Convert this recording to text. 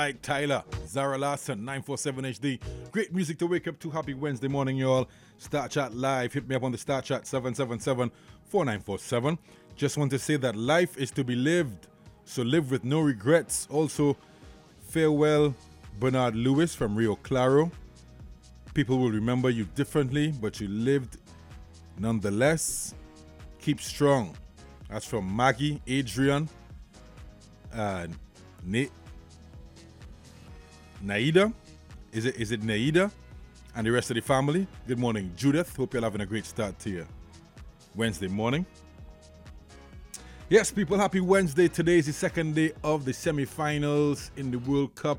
Like Tyler, Zara Larson, 947 HD. Great music to wake up to. Happy Wednesday morning, y'all. Start Chat Live. Hit me up on the Start Chat 777-4947. Just want to say that life is to be lived, so live with no regrets. Also, farewell, Bernard Lewis from Rio Claro. People will remember you differently, but you lived nonetheless. Keep strong. That's from Maggie, Adrian, Naida. Is it Naida? And the rest of the family. Good morning, Judith. Hope you're having a great start to your Wednesday morning. Yes, people, happy Wednesday. Today is the second day of the semi-finals in the World Cup.